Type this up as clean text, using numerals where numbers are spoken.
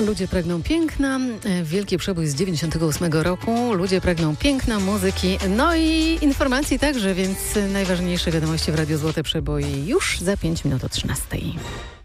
Ludzie pragną piękna, wielki przebój z 98 roku. Ludzie pragną piękna, muzyki, no i informacji także, więc najważniejsze wiadomości w Radiu Złote Przeboje już za 5 minut o 13.